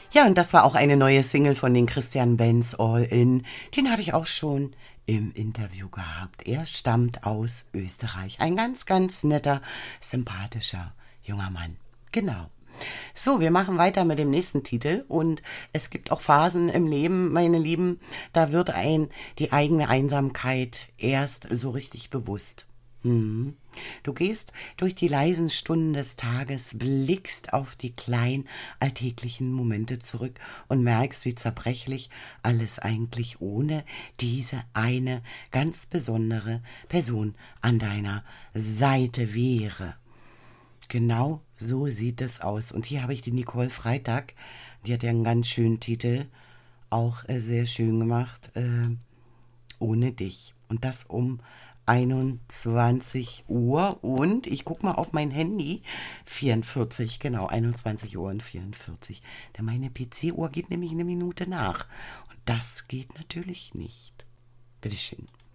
Ja, und das war auch eine neue Single von den Christian Benz, All In. Den hatte ich auch schon im Interview gehabt. Er stammt aus Österreich. Ein ganz, ganz netter, sympathischer junger Mann. Genau. So, wir machen weiter mit dem nächsten Titel und es gibt auch Phasen im Leben, meine Lieben, da wird die eigene Einsamkeit erst so richtig bewusst. Du gehst durch die leisen Stunden des Tages, blickst auf die kleinen alltäglichen Momente zurück und merkst, wie zerbrechlich alles eigentlich ohne diese eine ganz besondere Person an deiner Seite wäre. Genau so sieht es aus. Und hier habe ich die Nicole Freitag, die hat ja einen ganz schönen Titel, auch sehr schön gemacht, ohne dich. Und das um 21 Uhr und ich gucke mal auf mein Handy, 44, genau, 21 Uhr und 44. Denn meine PC-Uhr geht nämlich eine Minute nach. Und das geht natürlich nicht. Bitteschön.